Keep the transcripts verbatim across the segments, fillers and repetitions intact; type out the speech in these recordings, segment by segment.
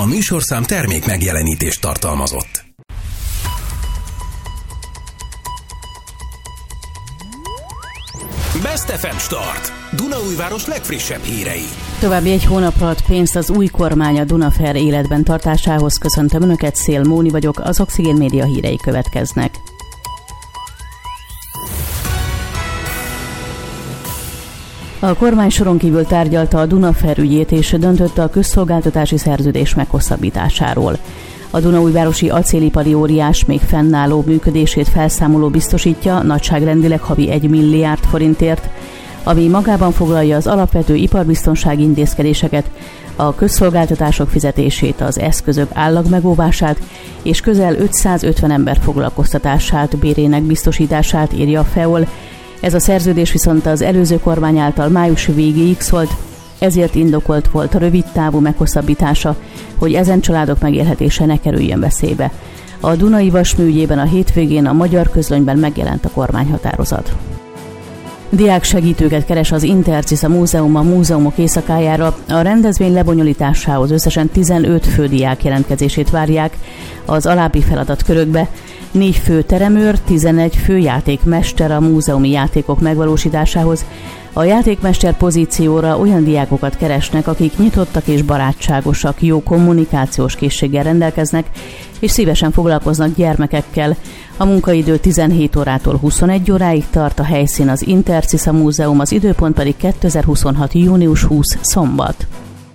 A műsorszám termék megjelenítést tartalmazott. Best ef em Start. Dunaújváros legfrissebb hírei. További egy hónapra ad pénzt az új kormány a Dunafer életben tartásához. Köszöntöm Önöket, Szél Móni vagyok, az Oxigén Média hírei következnek. A kormány soron kívül tárgyalta a Dunafer ügyét és döntött a közszolgáltatási szerződés meghosszabbításáról. A dunaújvárosi acélipari óriás még fennálló működését felszámoló biztosítja nagyságrendileg havi egy milliárd forintért, ami magában foglalja az alapvető iparbiztonsági intézkedéseket, a közszolgáltatások fizetését, az eszközök állagmegóvását és közel ötszázötven ember foglalkoztatását, bérének biztosítását, írja a FEOL. Ez a szerződés viszont az előző kormány által május végéig szólt, ezért indokolt volt a rövid távú meghosszabbítása, hogy ezen családok megélhetése ne kerüljön veszélybe. A Dunai Vasmű ügyében a hétvégén a Magyar Közlönyben megjelent a kormányhatározat. Diák segítőket keres az Intercisz Múzeum a múzeumok éjszakájára. A rendezvény lebonyolításához összesen tizenöt fő diák jelentkezését várják az alábbi feladatkörökbe. Négy fő teremőr, tizenegy fő játékmester a múzeumi játékok megvalósításához. A játékmester pozícióra olyan diákokat keresnek, akik nyitottak és barátságosak, jó kommunikációs készséggel rendelkeznek, és szívesen foglalkoznak gyermekekkel. A munkaidő tizenhét órától huszonegy óráig tart, a helyszín az Intercisz Múzeum, az időpont pedig kétezer-huszonhat. június huszadika szombat.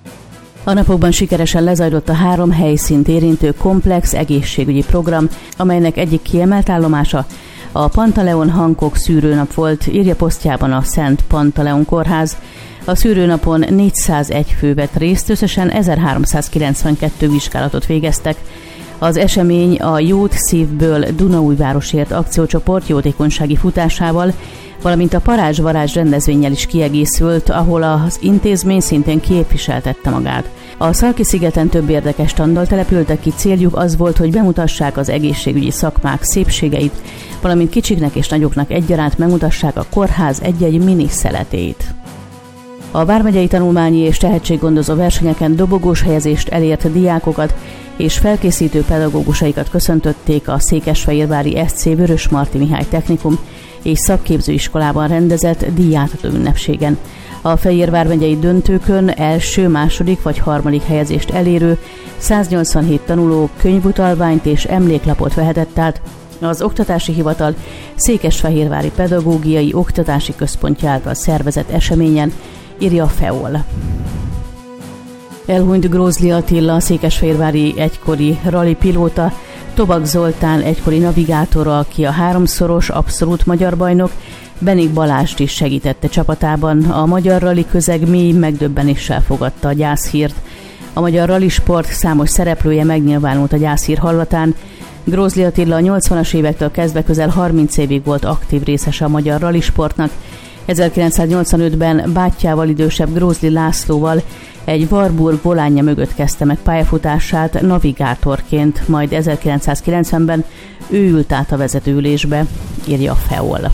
A napokban sikeresen lezajlott a három helyszínt érintő komplex egészségügyi program, amelynek egyik kiemelt állomása a Pantaleon Hancock szűrőnap volt, írja posztjában a Szent Pantaleon Kórház. A szűrőnapon négyszázegy fő vett részt, összesen ezerháromszázkilencvenkettő vizsgálatot végeztek. Az esemény a Jót Szívből Dunaújvárosért akciócsoport jótékonysági futásával, valamint a Parázs-varázs rendezvénnyel is kiegészült, ahol az intézmény szintén képviseltette magát. A Szalki-szigeten több érdekes standal települtek ki, céljuk az volt, hogy bemutassák az egészségügyi szakmák szépségeit, valamint kicsiknek és nagyoknak egyaránt megmutassák a kórház egy-egy mini szeletét. A vármegyei tanulmányi és tehetséggondozó versenyeken dobogós helyezést elért diákokat és felkészítő pedagógusaikat köszöntötték a székesfehérvári es cé Vörösmarty Mihály Technikum és szakképzőiskolában rendezett díjátadó ünnepségen. A Fejér vármegyei döntőkön első, második vagy harmadik helyezést elérő száznyolcvanhét tanuló könyvutalványt és emléklapot vehetett át az Oktatási Hivatal Székesfehérvári Pedagógiai Oktatási Központja által szervezett eseményen, írja a FEOL. Elhunyt Grózli Attila, székesfehérvári egykori rali pilóta, Tobak Zoltán egykori navigátora, aki a háromszoros abszolút magyar bajnok, Benik Balást is segítette csapatában. A magyar rali közeg mély megdöbbenéssel fogadta a gyászhírt. A magyar ralisport számos szereplője megnyilvánult a gyászhír hallatán. Grózli Attila a nyolcvanas évektől kezdve közel harminc évig volt aktív részese a magyar ralisportnak. ezerkilencszáznyolcvanötben bátyjával idősebb Grózli Lászlóval egy Warburg volánja mögött kezdte meg pályafutását navigátorként, majd ezerkilencszázkilencvenben ő ült át a vezetőülésbe, írja a FEOL.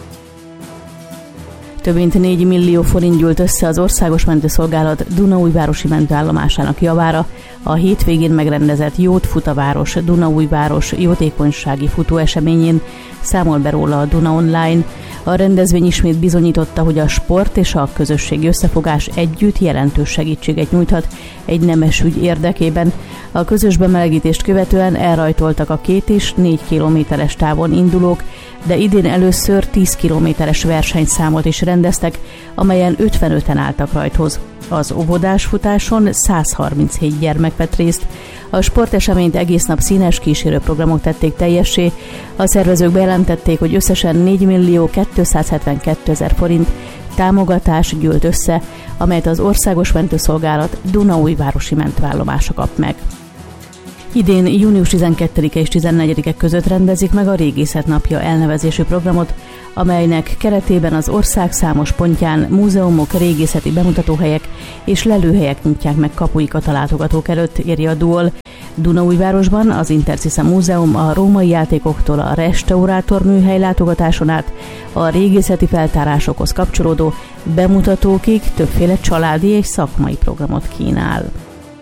Több mint négy millió forint gyűlt össze az Országos Mentőszolgálat Dunaújvárosi mentőállomásának javára a hétvégén megrendezett Jót fut a város Dunaújváros jótékonysági futóeseményén, számol be róla a Duna Online. A rendezvény ismét bizonyította, hogy a sport és a közösségi összefogás együtt jelentős segítséget nyújthat egy nemes ügy érdekében. A közös bemelegítést követően elrajtoltak a két és négy kilométeres távon indulók, de idén először tíz kilométeres versenyszámot is rendeztek, amelyen ötvenöten álltak rajthoz. Az óvodás futáson százharminchét gyermek vett részt. A sporteseményt egész nap színes kísérőprogramok tették teljessé. A szervezők bejelentették, hogy összesen négymillió kétszázhetvenkétezer forint támogatás gyűlt össze, amelyet az Országos Mentőszolgálat Dunaújvárosi mentőállomása kap meg. Idén június tizenkettedike és tizennegyedike között rendezik meg a Régészet Napja elnevezésű programot, amelynek keretében az ország számos pontján múzeumok, régészeti bemutatóhelyek és lelőhelyek nyitják meg kapuikat a látogatók előtt, írja a Duol. Dunaújvárosban az Intercisz Múzeum a római játékoktól a restaurátor műhely látogatáson át a régészeti feltárásokhoz kapcsolódó bemutatókig többféle családi és szakmai programot kínál.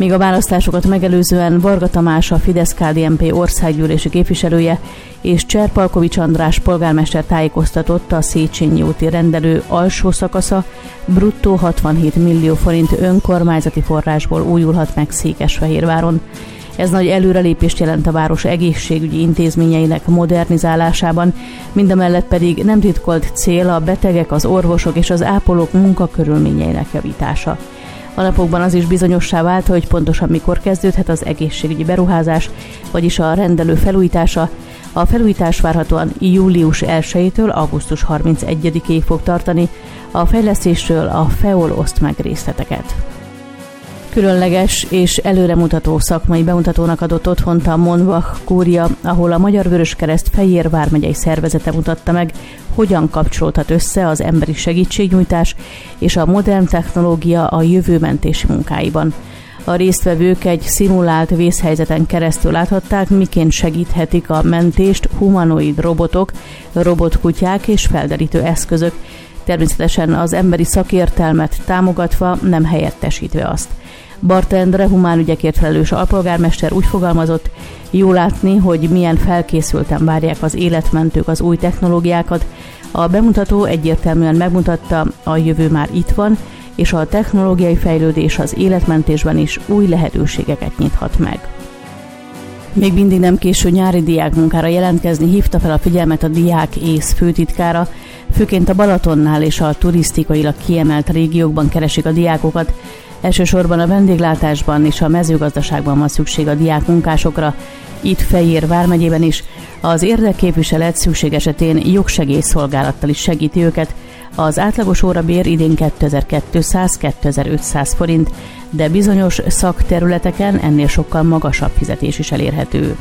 Még a választásokat megelőzően Varga Tamás, a Fidesz-ká dé en pé országgyűlési képviselője és Cserpalkovics András polgármester tájékoztatott, a Széchenyi úti rendelő alsó szakasza bruttó hatvanhét millió forint önkormányzati forrásból újulhat meg Székesfehérváron. Ez nagy előrelépést jelent a város egészségügyi intézményeinek modernizálásában, mindamellett pedig nem titkolt cél a betegek, az orvosok és az ápolók munkakörülményeinek javítása. A napokban az is bizonyossá vált, hogy pontosan mikor kezdődhet az egészségügyi beruházás, vagyis a rendelő felújítása. A felújítás várhatóan július elsejétől augusztus harmincegyedikéig fog tartani. A fejlesztésről a FEOL oszt meg részleteket. Különleges és előremutató szakmai bemutatónak adott otthont a Monbach kúria, ahol a Magyar Vöröskereszt Fejér vármegyei szervezete mutatta meg, hogyan kapcsolódhat össze az emberi segítségnyújtás és a modern technológia a jövőmentési munkáiban. A résztvevők egy szimulált vészhelyzeten keresztül láthatták, miként segíthetik a mentést humanoid robotok, robotkutyák és felderítő eszközök, természetesen az emberi szakértelmet támogatva, nem helyettesítve azt. Barta Endre, humánügyekért felelős alpolgármester úgy fogalmazott, jó látni, hogy milyen felkészülten várják az életmentők az új technológiákat. A bemutató egyértelműen megmutatta, a jövő már itt van, és a technológiai fejlődés az életmentésben is új lehetőségeket nyithat meg. Még mindig nem késő nyári diákmunkára jelentkezni, hívta fel a figyelmet a Diák ész főtitkára. Főként a Balatonnál és a turisztikailag kiemelt régiókban keresik a diákokat. Elsősorban a vendéglátásban és a mezőgazdaságban van szükség a diákmunkásokra. Itt Fejér vármegyében is az érdekképviselet szükség esetén jogsegélyszolgálattal is segíti őket. Az átlagos órabér idén kétezer-kétszáz-kétezer-ötszáz forint, de bizonyos szakterületeken ennél sokkal magasabb fizetés is elérhető.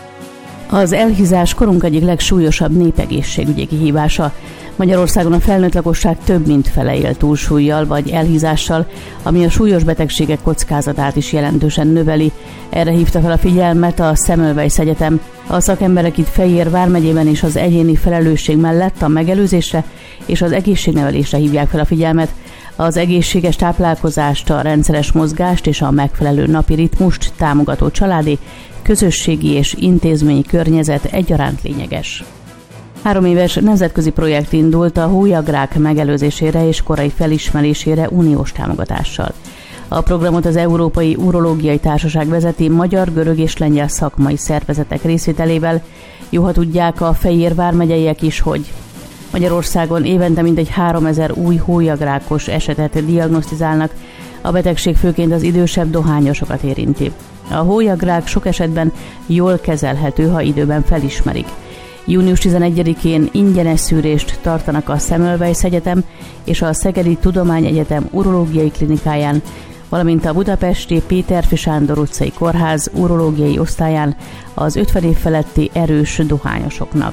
Az elhízás korunk egyik legsúlyosabb népegészségügyi kihívása. Magyarországon a felnőtt lakosság több mint fele él túlsúllyal vagy elhízással, ami a súlyos betegségek kockázatát is jelentősen növeli. Erre hívta fel a figyelmet a Semmelweis Egyetem. A szakemberek itt Fejér vármegyében is az egyéni felelősség mellett a megelőzésre és az egészségnevelésre hívják fel a figyelmet. Az egészséges táplálkozást, a rendszeres mozgást és a megfelelő napi ritmust támogató családi, közösségi és intézményi környezet egyaránt lényeges. Három éves nemzetközi projekt indult a hólyagrák megelőzésére és korai felismerésére uniós támogatással. A programot az Európai Urológiai Társaság vezeti, magyar, görög és lengyel szakmai szervezetek részvételével. Jó, ha tudják a Fejér vármegyeiek is, hogy Magyarországon évente mintegy háromezer új hólyagrákos esetet diagnosztizálnak. A betegség főként az idősebb dohányosokat érinti. A hólyagrák sok esetben jól kezelhető, ha időben felismerik. június tizenegyedikén ingyenes szűrést tartanak a Semmelweis Egyetem és a Szegedi Tudományegyetem urológiai klinikáján, valamint a budapesti Péterfi Sándor utcai kórház urológiai osztályán az ötven év feletti erős dohányosoknak.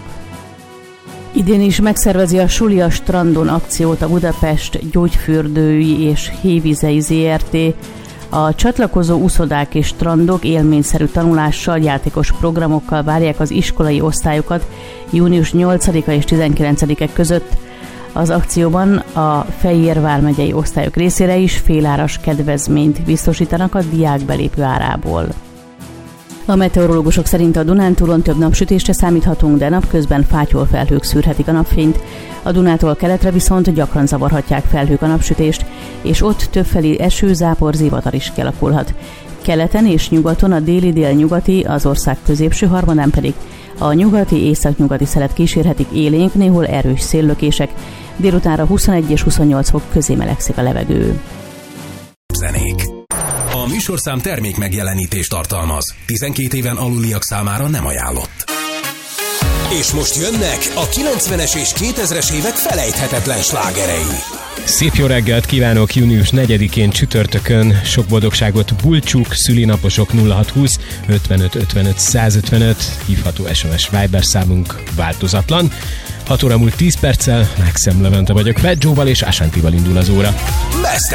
Idén is megszervezi a Suli a strandon akciót a Budapest Gyógyfürdői és Hévizei zé er té. A csatlakozó úszodák és strandok élményszerű tanulással, játékos programokkal várják az iskolai osztályokat június nyolcadika és tizenkilencedike között. Az akcióban a Fejér vármegyei osztályok részére is féláras kedvezményt biztosítanak a diákbelépő árából. A meteorológusok szerint a Dunántúlon több napsütésre számíthatunk, de napközben fátyol felhők szűrhetik a napfényt. A Dunától keletre viszont gyakran zavarhatják felhők a napsütést, és ott többfelé eső, zápor, zivatar is kialakulhat. Keleten és nyugaton a déli-délnyugati, az ország középső harmadán pedig a nyugati, északnyugati szelet kísérhetik élénk, néhol erős széllökések. Délutánra huszonegy és huszonnyolc fok közé melegszik a levegő. Zenék. A műsorszám termék megjelenítést tartalmaz. tizenkét éven aluliak számára nem ajánlott. És most jönnek a kilencvenes és kétezres évek felejthetetlen slágerei. Szép jó reggelt kívánok június negyedikén csütörtökön. Sok boldogságot bulcsuk, szülinaposok nulla hat húsz ötvenöt ötvenöt százötvenöt, hívható es em es Viber számunk változatlan. hat óra múlt tíz perccel, Maxem Levente vagyok, Fat Joe-val és Ashantival indul az óra.